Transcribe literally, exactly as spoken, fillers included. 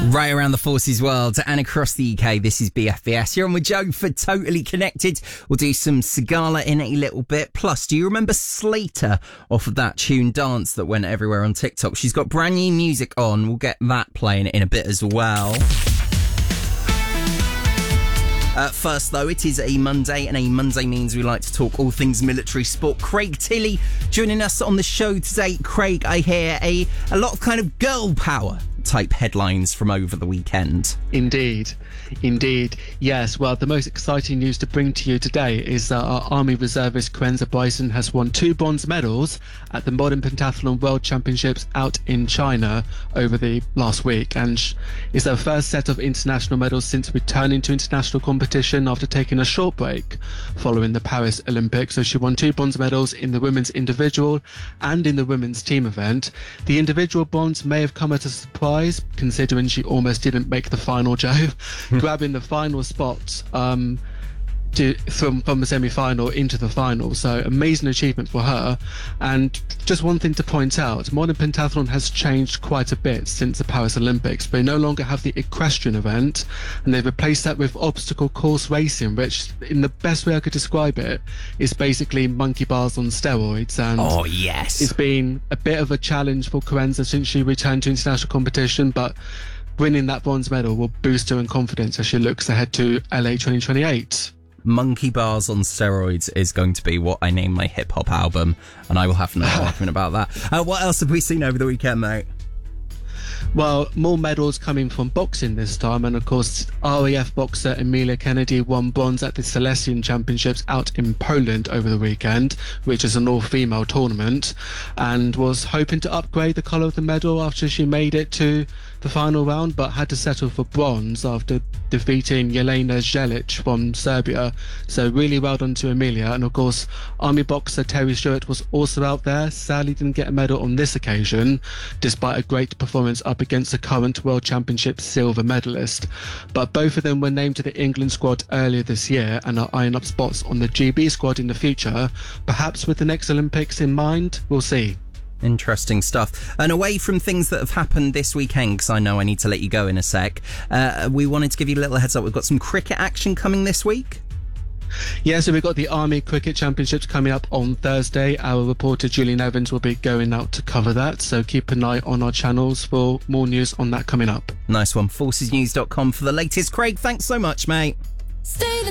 Right around the forces world and across the U K, this is B F B S. You're on with Joe for Totally Connected. We'll do some Sigala in a little bit. Plus, do you remember Slater off of that tune Dance that went everywhere on TikTok? She's got brand new music on. We'll get that playing in a bit as well. Uh, first, though, it is a Monday, and a Monday means we like to talk all things military sport. Craig Tilley joining us on the show today. Craig, I hear a, a lot of kind of girl power type headlines from over the weekend. Indeed. Indeed. Yes. Well, the most exciting news to bring to you today is that our Army reservist Kerensa Bryson has won two bronze medals at the Modern Pentathlon World Championships out in China over the last week, and is her first set of international medals since returning to international competition after taking a short break following the Paris Olympics. So she won two bronze medals in the women's individual and in the women's team event. The individual bronze may have come at a surprise, considering she almost didn't make the final, Joe, grabbing the final spot um, to, from, from the semi-final into the final. So amazing achievement for her. And just one thing to point out, modern pentathlon has changed quite a bit since the Paris Olympics. They no longer have the equestrian event, and they've replaced that with obstacle course racing, which, in the best way I could describe it, is basically monkey bars on steroids. And oh, yes. It's been a bit of a challenge for Kerensa since she returned to international competition, but winning that bronze medal will boost her in confidence as she looks ahead to L A twenty twenty-eight. Monkey Bars on Steroids is going to be what I name my hip-hop album, and I will have no argument about that. Uh, what else have we seen over the weekend, mate? Well, more medals coming from boxing this time, and of course R A F boxer Emilia Kennedy won bronze at the Silesian Championships out in Poland over the weekend, which is an all-female tournament, and was hoping to upgrade the colour of the medal after she made it to the final round, but had to settle for bronze after defeating Jelena Zelic from Serbia. So really well done to Emilia. And of course, Army boxer Terry Stewart was also out there. Sadly didn't get a medal on this occasion, despite a great performance up against the current World Championship silver medalist. But both of them were named to the England squad earlier this year and are eyeing up spots on the G B squad in the future, perhaps with the next Olympics in mind. We'll see. Interesting stuff. And away from things that have happened this weekend, because I know I need to let you go in a sec, uh, we wanted to give you a little heads up. We've got some cricket action coming this week. Yeah, so we've got the Army Cricket Championships coming up on Thursday. Our reporter Julian Evans will be going out to cover that, so keep an eye on our channels for more news on that coming up. Nice one. forces news dot com for the latest. Craig, thanks so much, mate. Stay the